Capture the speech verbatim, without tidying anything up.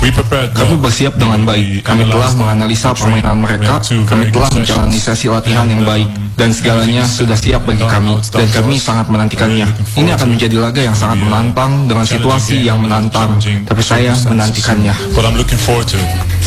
Kami bersiap dengan baik. Kami telah menganalisa permainan mereka. Kami telah menjalani sesi latihan yang baik, dan segalanya sudah siap bagi kami, dan kami sangat menantikannya. Ini akan menjadi laga yang sangat menantang dengan situasi yang menantang, tapi saya menantikannya.